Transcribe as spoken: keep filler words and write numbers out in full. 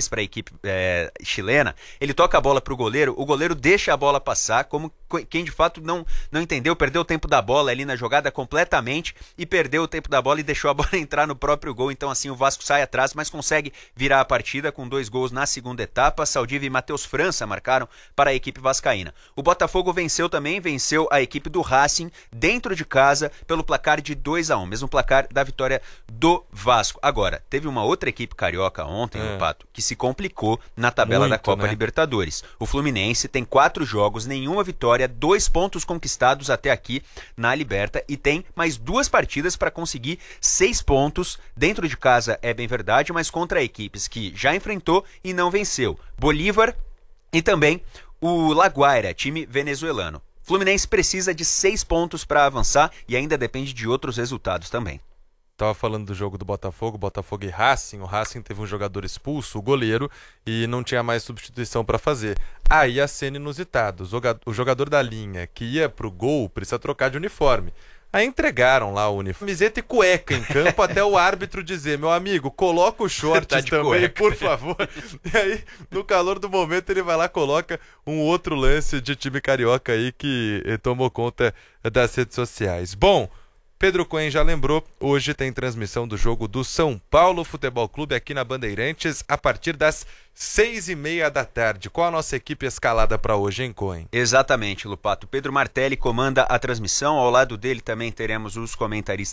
dois para a equipe é, chilena. Ele toca a bola para o goleiro, o goleiro deixa a bola passar, como quem de fato não, não entendeu, perdeu o tempo da bola ali na jogada completamente e perdeu o tempo da bola e deixou a bola entrar no próprio gol. Então assim o Vasco sai atrás, mas consegue virar a partida com dois gols na segunda etapa. Saldívia e Matheus França marcaram para a equipe vascaína. O Botafogo venceu também, venceu a equipe do Racing dentro de casa pelo placar de dois a um, mesmo placar da vitória do Vasco. Agora, teve uma outra equipe carioca ontem, é. no Pato, que se complicou na tabela Muito, da Copa né? Libertadores. O Fluminense tem quatro jogos, nenhuma vitória, dois pontos conquistados até aqui na Liberta e tem mais duas partidas para conseguir seis pontos. Dentro de casa é bem verdade, mas contra equipes que já enfrentou e não venceu. Bolívar e também o La Guaira, time venezuelano. Fluminense precisa de seis pontos para avançar e ainda depende de outros resultados também. Tava falando do jogo do Botafogo, Botafogo e Racing. O Racing teve um jogador expulso, o goleiro, e não tinha mais substituição para fazer. Aí a cena inusitada, o jogador da linha que ia pro gol precisa trocar de uniforme. Aí entregaram lá o uniforme, camiseta e cueca em campo até o árbitro dizer, meu amigo, coloca o short tá também, cueca. por favor. E aí, no calor do momento, ele vai lá e coloca um outro lance de time carioca aí que tomou conta das redes sociais. Bom, Pedro Cohen já lembrou, hoje tem transmissão do jogo do São Paulo Futebol Clube aqui na Bandeirantes a partir das seis e meia da tarde. Qual a nossa equipe escalada para hoje, hein, Cohen? Exatamente, Lupato. Pedro Martelli comanda a transmissão, ao lado dele também teremos os comentaristas